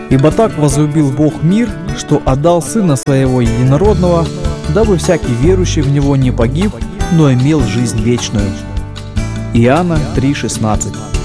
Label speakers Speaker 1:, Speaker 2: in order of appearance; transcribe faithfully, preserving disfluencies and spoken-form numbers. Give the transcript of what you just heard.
Speaker 1: Ибо так возлюбил Бог мир, что отдал Сына Своего Единородного, дабы всякий верующий в Него не погиб, но имел жизнь вечную». Иоанна три шестнадцать.